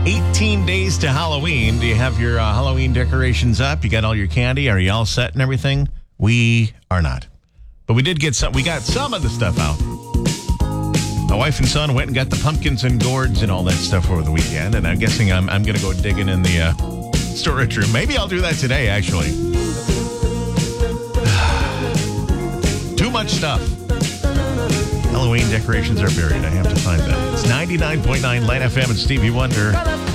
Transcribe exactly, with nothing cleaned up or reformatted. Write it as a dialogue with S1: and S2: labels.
S1: eighteen days to Halloween. Do you have your uh, Halloween decorations up? You got all your candy? Are you all set and everything? We are not. But we did get some. We got some of the stuff out. My wife and son went and got the pumpkins and gourds and all that stuff over the weekend. And I'm guessing I'm, I'm going to go digging in the uh, storage room. Maybe I'll do that today, actually. Too much stuff. Halloween decorations are buried. I have to find them. It's ninety-nine point nine Light F M and Stevie Wonder.